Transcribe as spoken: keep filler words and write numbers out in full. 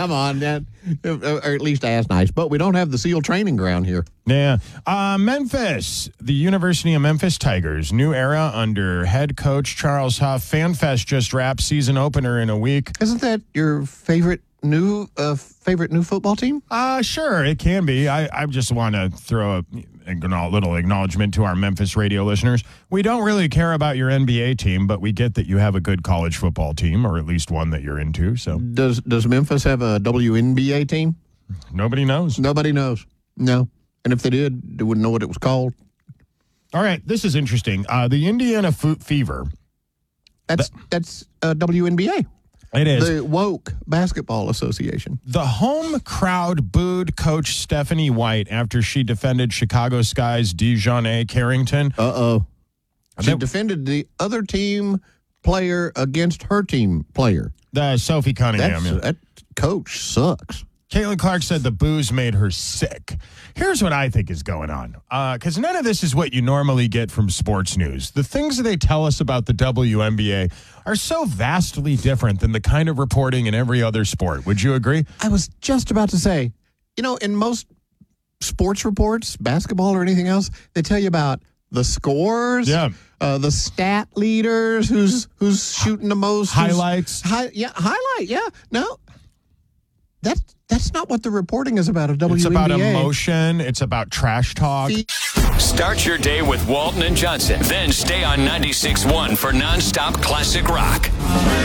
come on, that, or at least ask nice. But we don't have the SEAL training ground here. Yeah. Uh, Memphis, the University of Memphis Tigers, new era under head coach Charles Huff. FanFest just wrapped, season opener in a week. Isn't that your favorite new uh, favorite new football team? Uh, sure, it can be. I, I just want to throw a, a little acknowledgement to our Memphis radio listeners. We don't really care about your N B A team, but we get that you have a good college football team, or at least one that you're into. So, Does does Memphis have a W N B A team? Nobody knows. Nobody knows. No. And if they did, they wouldn't know what it was called. All right, this is interesting. Uh, the Indiana Fe- Fever. That's the, that's uh, W N B A. It is. The Woke Basketball Association. The home crowd booed Coach Stephanie White after she defended Chicago Sky's DeJounte Carrington. Uh-oh. She that, defended the other team player against her team player. The Sophie Cunningham. That's, that coach sucks. Caitlin Clark said the booze made her sick. Here's what I think is going on, because uh, none of this is what you normally get from sports news. The things that they tell us about the W N B A are so vastly different than the kind of reporting in every other sport. Would you agree? I was just about to say, you know, in most sports reports, basketball or anything else, they tell you about the scores, yeah. uh, the stat leaders, who's who's shooting the most. Highlights. Hi, yeah, highlight, yeah. No, that's, that's not what the reporting is about of W N B A. It's about emotion. It's about trash talk. Start your day with Walton and Johnson. Then stay on ninety-six point one for nonstop classic rock.